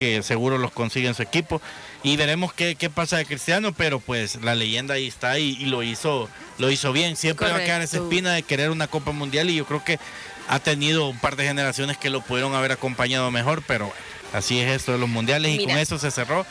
que seguro los consigue en su equipo, y veremos qué pasa de Cristiano, pero pues la leyenda ahí está y lo hizo bien. Siempre va a quedar esa espina de querer una Copa Mundial, y yo creo que ha tenido un par de generaciones que lo pudieron haber acompañado mejor, pero bueno, así es esto de los mundiales. Mira. Y con eso se cerró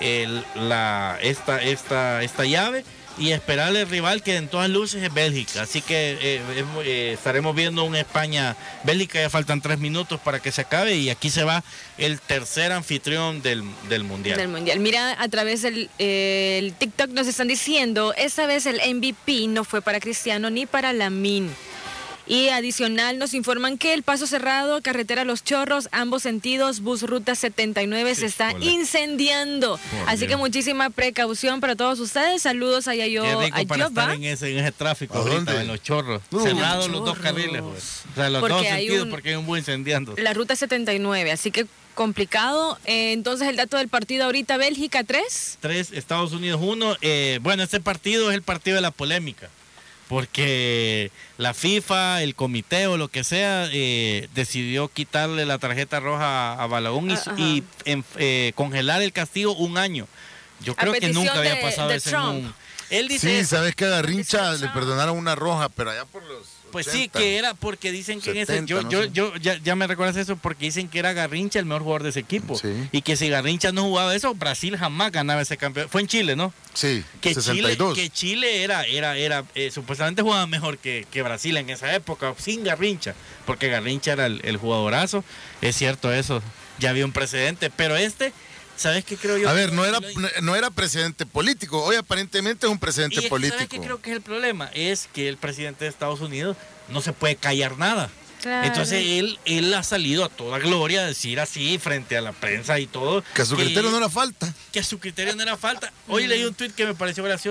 esta llave, y esperar el rival que en todas luces es Bélgica, así que estaremos viendo un España-Bélgica. Ya faltan 3 minutos para que se acabe, y aquí se va el tercer anfitrión del Mundial. Mira, a través del TikTok nos están diciendo, esta vez el MVP no fue para Cristiano ni para Lamine. Y adicional nos informan que el paso cerrado, carretera Los Chorros, ambos sentidos, bus ruta 79 se está incendiando. Así que muchísima precaución para todos ustedes. Saludos a Yayo. Qué rico para estar en ese tráfico ahorita, en Los Chorros. Cerrados los dos carriles, pues. O sea, los dos sentidos, porque hay un bus incendiando. La ruta 79, así que complicado. Entonces el dato del partido ahorita: Bélgica 3, Estados Unidos 1. Bueno, este partido es el partido de la polémica, porque la FIFA, el comité o lo que sea, decidió quitarle la tarjeta roja a Balogun y congelar el castigo 1 año. Yo creo que nunca había pasado eso en un... Él dice sí, sabes que a Garrincha le perdonaron una roja, pero allá por los... Pues 80, sí, que era porque dicen que 70, en ese... Ya me recuerdas eso, porque dicen que era Garrincha el mejor jugador de ese equipo. Sí. Y que si Garrincha no jugaba eso, Brasil jamás ganaba ese campeonato. Fue en Chile, ¿no? Sí, que 62. Chile era supuestamente jugaba mejor que Brasil en esa época, sin Garrincha, porque Garrincha era el jugadorazo. Es cierto eso, ya había un precedente, pero ¿sabes qué creo yo? A ver, no era presidente político, hoy aparentemente es un presidente político. ¿Sabes qué creo que es el problema? Es que el presidente de Estados Unidos no se puede callar nada. Claro. Entonces él ha salido a toda gloria a decir así frente a la prensa y todo. Que a su criterio no era falta. Hoy leí un tuit que me pareció gracioso.